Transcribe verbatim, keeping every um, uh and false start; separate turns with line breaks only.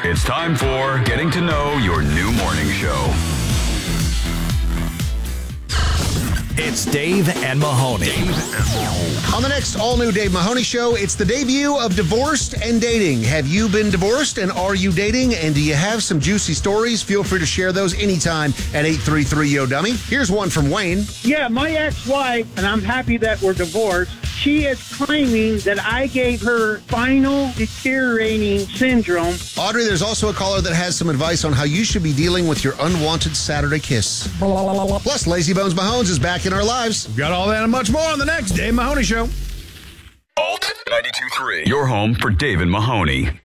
It's time for Getting to Know Your New Morning Show.
It's Dave and Mahoney. Dave and Mahoney.
On the next all-new Dave Mahoney Show, it's the debut of Divorced and Dating. Have you been divorced and are you dating? And do you have some juicy stories? Feel free to share those anytime at eight three three, yo dummy. Here's one from Wayne.
Yeah, my ex-wife, and I'm happy that we're divorced, she is claiming that I gave her spinal deteriorating syndrome.
Audrey, there's also a caller that has some advice on how you should be dealing with your unwanted Saturday kiss. Plus, Lazy Bones Mahones is back in our lives.
We've got all that and much more on the next Dave Mahoney Show.
Alt ninety-two point three. Your home for Dave and Mahoney.